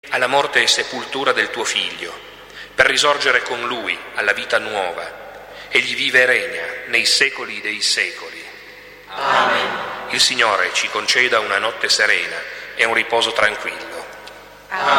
alla morte e sepoltura del tuo Figlio, per risorgere con Lui alla vita nuova. Egli vive e regna nei secoli dei secoli. Amen. Il Signore ci conceda una notte serena e un riposo tranquillo. Amen.